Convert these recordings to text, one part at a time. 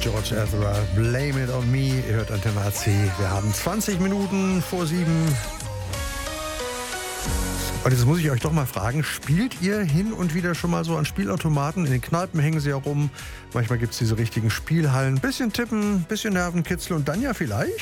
George Ezra, Blame It On Me. Ihr hört Antenne AC. Wir haben 20 Minuten vor 7. Und jetzt muss ich euch doch mal fragen, spielt ihr hin und wieder schon mal so an Spielautomaten? In den Kneipen hängen sie ja rum. Manchmal gibt es diese richtigen Spielhallen. Bisschen tippen, bisschen Nervenkitzel und dann ja vielleicht...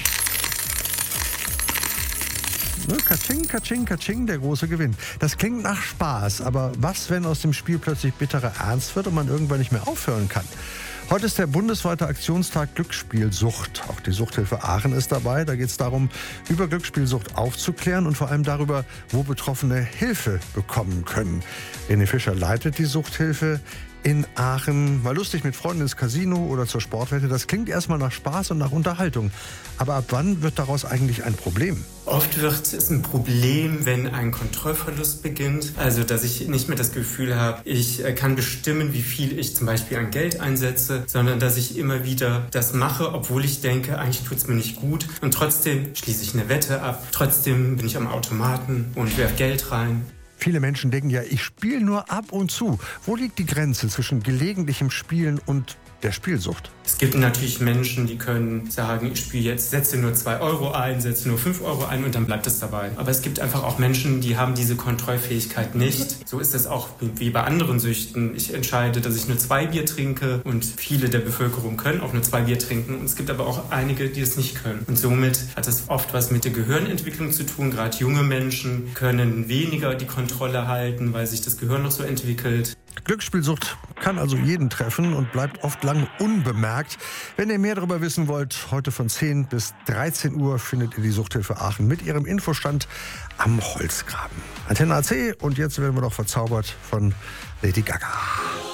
Katsching, katsching, katsching, der große Gewinn. Das klingt nach Spaß, aber was, wenn aus dem Spiel plötzlich bitterer Ernst wird und man irgendwann nicht mehr aufhören kann? Heute ist der bundesweite Aktionstag Glücksspielsucht. Auch die Suchthilfe Aachen ist dabei. Da geht es darum, über Glücksspielsucht aufzuklären und vor allem darüber, wo Betroffene Hilfe bekommen können. René Fischer leitet die Suchthilfe in Aachen. Mal lustig mit Freunden ins Casino oder zur Sportwette. Das klingt erstmal nach Spaß und nach Unterhaltung. Aber ab wann wird daraus eigentlich ein Problem? Oft wird es ein Problem, wenn ein Kontrollverlust beginnt. Also, dass ich nicht mehr das Gefühl habe, ich kann bestimmen, wie viel ich zum Beispiel an Geld einsetze, sondern dass ich immer wieder das mache, obwohl ich denke, eigentlich tut es mir nicht gut. Und trotzdem schließe ich eine Wette ab. Trotzdem bin ich am Automaten und werfe Geld rein. Viele Menschen denken ja, ich spiele nur ab und zu. Wo liegt die Grenze zwischen gelegentlichem Spielen und der Spielsucht? Es gibt natürlich Menschen, die können sagen, ich spiele jetzt, setze nur 2 Euro ein, setze nur 5 Euro ein und dann bleibt es dabei. Aber es gibt einfach auch Menschen, die haben diese Kontrollfähigkeit nicht. So ist es auch wie bei anderen Süchten. Ich entscheide, dass ich nur 2 Bier trinke und viele der Bevölkerung können auch nur 2 Bier trinken. Und es gibt aber auch einige, die es nicht können. Und somit hat es oft was mit der Gehirnentwicklung zu tun. Gerade junge Menschen können weniger die Kontrolle halten, weil sich das Gehirn noch so entwickelt. Glücksspielsucht kann also jeden treffen und bleibt oft lang unbemerkt. Wenn ihr mehr darüber wissen wollt, heute von 10 bis 13 Uhr findet ihr die Suchthilfe Aachen mit ihrem Infostand am Holzgraben. Antenne AC und jetzt werden wir noch verzaubert von Lady Gaga.